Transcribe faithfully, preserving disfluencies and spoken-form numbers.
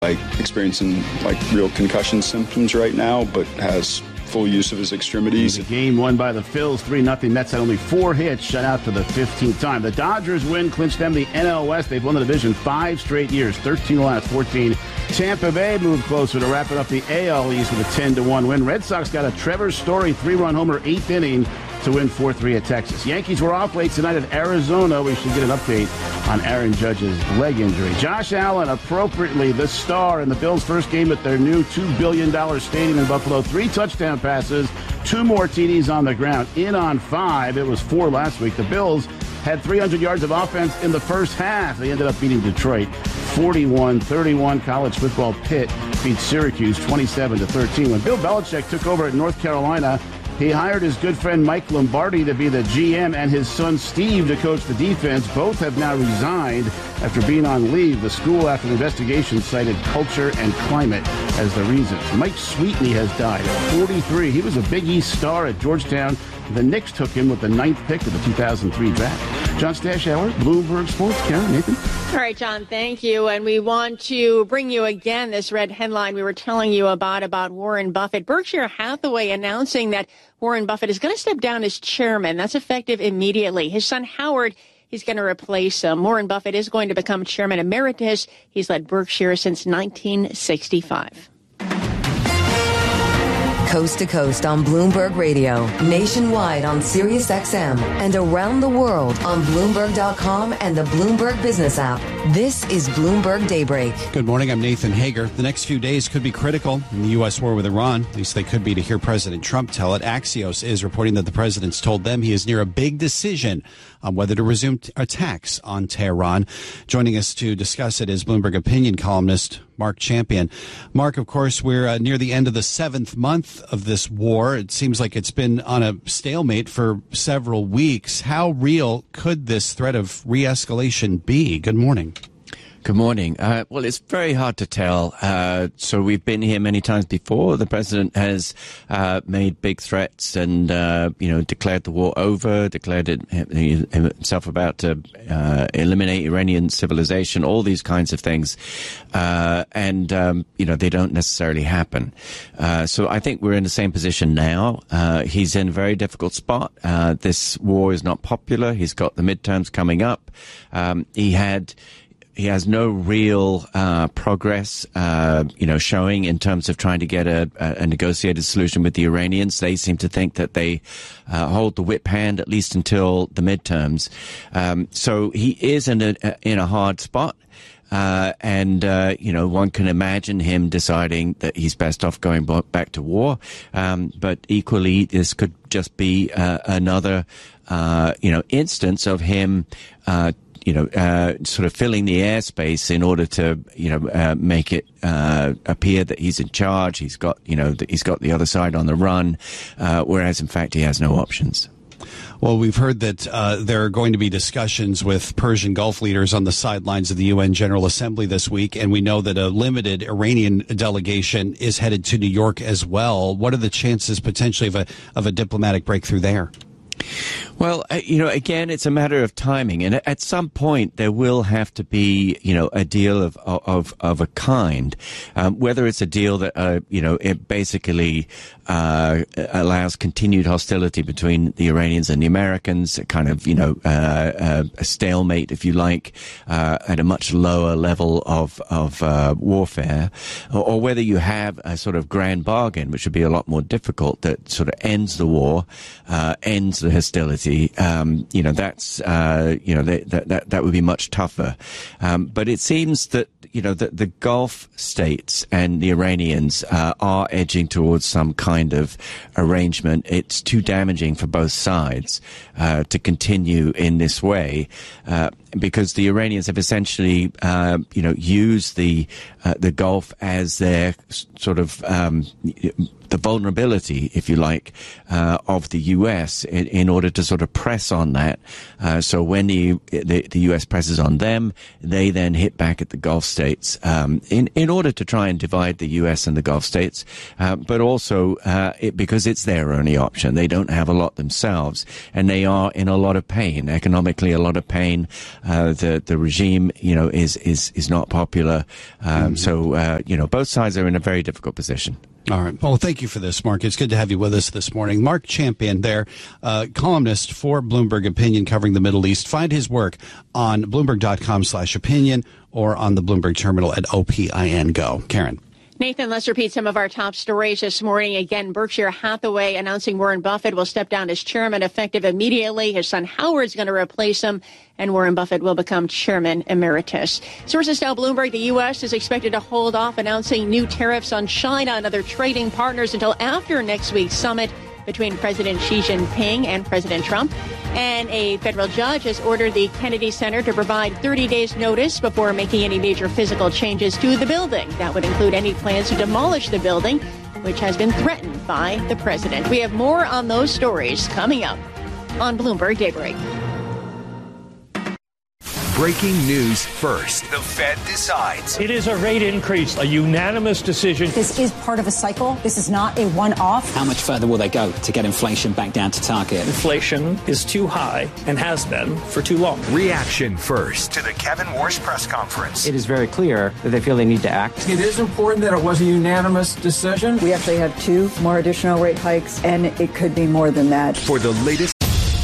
like experiencing like real concussion symptoms right now, but has full use of his extremities. The game won by the Phils, three nothing. Mets had only four hits, shut out for the fifteenth time. The Dodgers win, clinched them the N L West. They've won the division five straight years, thirteen of the last fourteen. Tampa Bay moved closer to wrapping up the A L East with a ten to one win. Red Sox got a Trevor Story three-run homer, eighth inning, to win four three at Texas. Yankees were off late tonight at Arizona. We should get an update on Aaron Judge's leg injury. Josh Allen, appropriately the star in the Bills' first game at their new two billion dollars stadium in Buffalo. Three touchdown passes, two more T Ds on the ground. In on five. It was four last week. The Bills had three hundred yards of offense in the first half. They ended up beating Detroit forty-one thirty-one. College football Pitt beat Syracuse twenty-seven to thirteen. When Bill Belichick took over at North Carolina, he hired his good friend Mike Lombardi to be the G M and his son Steve to coach the defense. Both have now resigned after being on leave. The school, after an investigation, cited culture and climate as the reasons. Mike Sweetney has died at forty-three. He was a Big East star at Georgetown. The Knicks took him with the ninth pick of the two thousand three draft. John Stashauer, Bloomberg Sports. Karen, Nathan. All right, John, thank you. And we want to bring you again this red headline we were telling you about, about Warren Buffett. Berkshire Hathaway announcing that Warren Buffett is going to step down as chairman. That's effective immediately. His son, Howard, he's going to replace him. Warren Buffett is going to become chairman emeritus. He's led Berkshire since nineteen sixty-five. Coast to coast on Bloomberg Radio, nationwide on Sirius X M, and around the world on Bloomberg dot com and the Bloomberg Business app. This is Bloomberg Daybreak. Good morning. I'm Nathan Hager. The next few days could be critical in the U S war with Iran. At least they could be, to hear President Trump tell it. Axios is reporting that the president's told them he is near a big decision on whether to resume t- attacks on Tehran. Joining us to discuss it is Bloomberg opinion columnist Mark Champion. Mark, of course, we're uh, near the end of the seventh month of this war. It seems like it's been on a stalemate for several weeks. How real could this threat of re-escalation be? Good morning. Good morning. Uh, well, it's very hard to tell. Uh, so we've been here many times before. The president has uh, made big threats and, uh, you know, declared the war over, declared it himself about to uh, eliminate Iranian civilization, all these kinds of things. Uh, and, um, you know, they don't necessarily happen. Uh, so I think we're in the same position now. Uh, he's in a very difficult spot. Uh, this war is not popular. He's got the midterms coming up. Um, he had... He has no real uh, progress, uh, you know, showing in terms of trying to get a, a negotiated solution with the Iranians. They seem to think that they uh, hold the whip hand at least until the midterms. Um, so he is in a in a hard spot. Uh, and, uh, you know, one can imagine him deciding that he's best off going back to war. Um, but equally, this could just be uh, another, uh, you know, instance of him, uh, you know, uh, sort of filling the airspace in order to, you know, uh, make it, uh, appear that he's in charge. He's got, you know, that he's got the other side on the run, uh, whereas in fact he has no options. Well, we've heard that uh, there are going to be discussions with Persian Gulf leaders on the sidelines of the U N General Assembly this week, and we know that a limited Iranian delegation is headed to New York as well. What are the chances potentially of a of a diplomatic breakthrough there? Well, you know, again, it's a matter of timing, and at some point there will have to be, you know, a deal of of of a kind. Um, whether it's a deal that, uh, you know, it basically uh, allows continued hostility between the Iranians and the Americans, a kind of, you know, uh, uh, a stalemate, if you like, uh, at a much lower level of of uh, warfare, or, or whether you have a sort of grand bargain, which would be a lot more difficult, that sort of ends the war, uh, ends the hostility. Um, you know, that's, uh, you know, that, that, that would be much tougher. Um, but it seems that, you know, that the Gulf states and the Iranians, uh, are edging towards some kind of arrangement. It's too damaging for both sides, uh, to continue in this way, uh, because the Iranians have essentially, uh, you know, used the, uh, the Gulf as their sort of, um, the vulnerability, if you like, uh, of the U S in, in order to sort of press on that. Uh, so when the, the the U S presses on them, they then hit back at the Gulf states, um, in in order to try and divide the U S and the Gulf states, uh, but also uh, it, because it's their only option. They don't have a lot themselves, and they are in a lot of pain economically, a lot of pain Uh, the the regime, you know, is is is not popular. Um, mm-hmm. So uh, you know, both sides are in a very difficult position. All right. Well, thank you for this, Mark. It's good to have you with us this morning. Mark Champion there, uh, columnist for Bloomberg Opinion covering the Middle East. Find his work on Bloomberg.com slash opinion or on the Bloomberg terminal at O P I N Go. Karen. Nathan, let's repeat some of our top stories this morning. Again, Berkshire Hathaway announcing Warren Buffett will step down as chairman effective immediately. His son Howard's going to replace him, and Warren Buffett will become chairman emeritus. Sources tell Bloomberg the U S is expected to hold off announcing new tariffs on China and other trading partners until after next week's summit between President Xi Jinping and President Trump. And a federal judge has ordered the Kennedy Center to provide thirty days notice before making any major physical changes to the building. That would include any plans to demolish the building, which has been threatened by the president. We have more on those stories coming up on Bloomberg Daybreak. Breaking news first. The Fed decides. It is a rate increase, a unanimous decision. This is part of a cycle. This is not a one-off. How much further will they go to get inflation back down to target? Inflation is too high and has been for too long. Reaction first to the Kevin Warsh press conference. It is very clear that they feel they need to act. It is important that it was a unanimous decision. We actually have two more additional rate hikes, and it could be more than that. For the latest